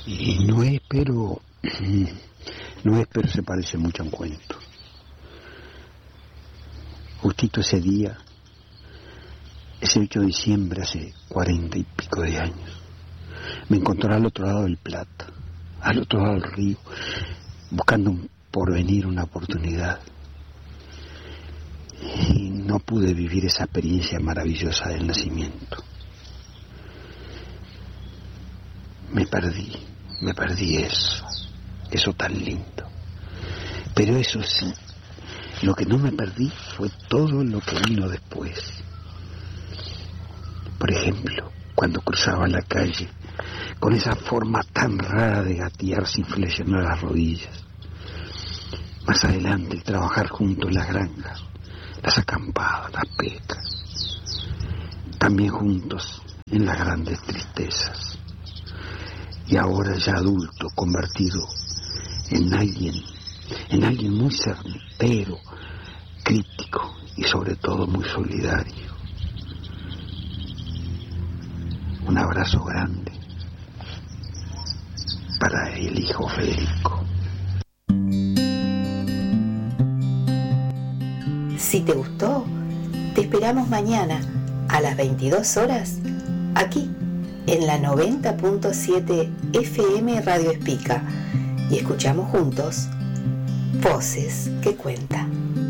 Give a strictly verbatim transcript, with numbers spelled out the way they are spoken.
Y no es, pero... No es, pero se parece mucho a un cuento. Justito ese día, ese ocho de diciembre, hace cuarenta y pico de años, me encontré al otro lado del Plata, al otro lado del río, buscando un porvenir, una oportunidad. Y no pude vivir esa experiencia maravillosa del nacimiento. Me perdí, me perdí eso, eso tan lindo. Pero eso sí, lo que no me perdí fue todo lo que vino después. Por ejemplo, cuando cruzaba la calle, con esa forma tan rara de gatear sin flexionar las rodillas. Más adelante, el trabajar juntos en las granjas, las acampadas, las pescas. También juntos en las grandes tristezas. Y ahora ya adulto, convertido en alguien, en alguien muy certero, crítico y sobre todo muy solidario. Un abrazo grande para el hijo Federico. Si te gustó, te esperamos mañana a las veintidós horas aquí en la noventa punto siete F M Radio Espica y escuchamos juntos Voces que Cuentan.